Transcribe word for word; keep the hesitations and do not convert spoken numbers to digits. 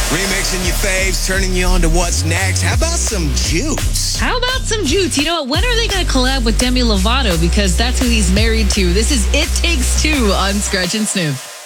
Remixing your faves, turning you on to what's next. How about some Jutes? How about some Jutes? You know what? When are they going to collab with Demi Lovato? Because that's who he's married to. This is It Takes Two on Scratch and Sniff.